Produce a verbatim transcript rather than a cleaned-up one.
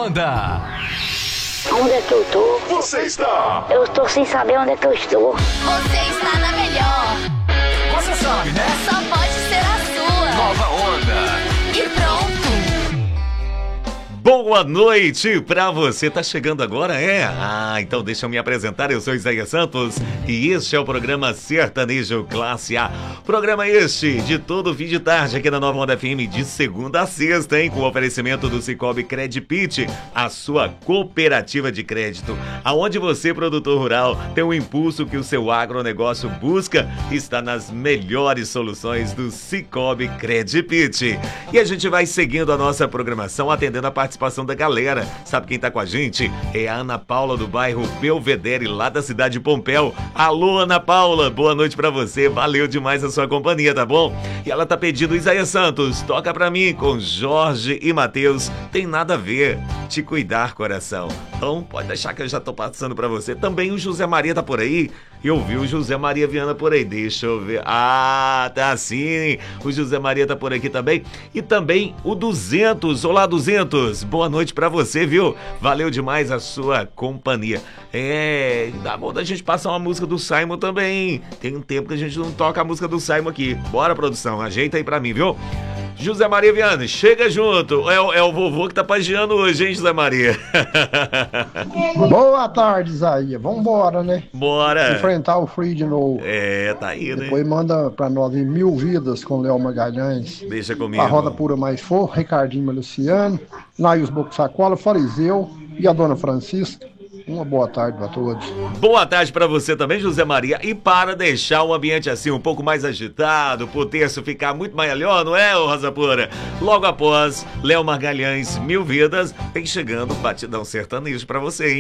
Onda. Onde é que eu tô? Você está. Eu tô sem saber onde é que eu estou. Você está na melhor. Você sabe, né? Só pode ser a sua. Nova Onda. E pronto. Boa noite pra você, tá chegando agora, é? Ah, então deixa eu me apresentar, eu sou Isaías Santos e este é o programa Sertanejo Classe A. Programa este de todo fim de tarde aqui na Nova Onda F M de segunda a sexta, hein? Com o oferecimento do Cicobi Credpit, a sua cooperativa de crédito. Aonde você, produtor rural, tem o impulso que o seu agronegócio busca, está nas melhores soluções do Cicobi Credpit. E a gente vai seguindo a nossa programação, atendendo a participação participação da galera. Sabe quem tá com a gente? É a Ana Paula do bairro Belvedere, lá da cidade de Pompéu. Alô, Ana Paula, boa noite pra você, valeu demais a sua companhia, tá bom? E ela tá pedindo, Isaías Santos, toca pra mim com Jorge e Matheus, tem nada a ver, te cuidar, coração. Então pode deixar que eu já tô passando pra você. Também o José Maria tá por aí. Eu vi o José Maria Viana por aí, deixa eu ver. Ah, tá sim, o José Maria tá por aqui também. E também o duzentos, olá duzentos, boa noite pra você, viu? Valeu demais a sua companhia. É, dá bom da gente passar uma música do Simon também. Tem um tempo que a gente não toca a música do Simon aqui. Bora, produção, ajeita aí pra mim, viu? José Maria Viana, chega junto. É, é o vovô que tá pagiando hoje, hein, José Maria? Boa tarde, Isaías. Vambora, né? Bora. Enfrentar o Free de novo. É, tá aí, né? Depois manda pra nós em Mil Vidas com Léo Magalhães. Deixa comigo. A Roda Pura Mais For, Ricardinho e Luciano, Naios Boco Sacola, Fariseu e a Dona Francisca. Uma boa tarde pra todos. Boa tarde pra você também, José Maria. E para deixar o ambiente assim um pouco mais agitado, pro terço ficar muito melhor, não é, ô Rosa Pura? Logo após, Léo Magalhães, Mil Vidas, vem chegando o Batidão Sertanejo pra você, hein?